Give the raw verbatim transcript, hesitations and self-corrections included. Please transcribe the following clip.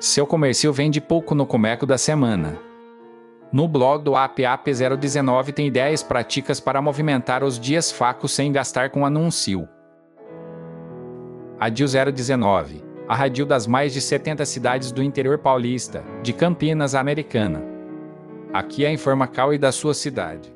Seu comércio vende pouco no Comeco da semana. No blog do A P A P zero dezenove tem ideias práticas para movimentar os dias fracos sem gastar com anúncio. Radil zero dezenove, a rádio das mais de setenta cidades do interior paulista, de Campinas, Americana. Aqui é a Informacal e da sua cidade.